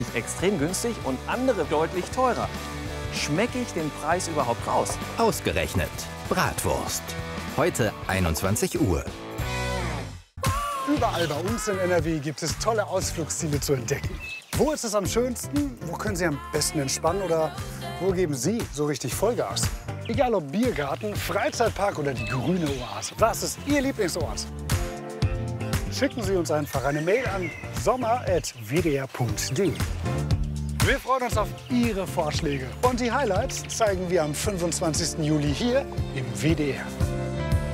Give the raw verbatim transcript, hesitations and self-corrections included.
extrem günstig und andere deutlich teurer. Schmecke ich den Preis überhaupt raus? Ausgerechnet. Bratwurst. Heute einundzwanzig Uhr. Überall bei uns in N R W gibt es tolle Ausflugsziele zu entdecken. Wo ist es am schönsten? Wo können Sie am besten entspannen? Oder wo geben Sie so richtig Vollgas? Egal ob Biergarten, Freizeitpark oder die grüne Oase. Was ist Ihr Lieblingsort? Schicken Sie uns einfach eine Mail an sommer at w d r punkt d e. Wir freuen uns auf Ihre Vorschläge. Und die Highlights zeigen wir am fünfundzwanzigsten Juli hier im W D R.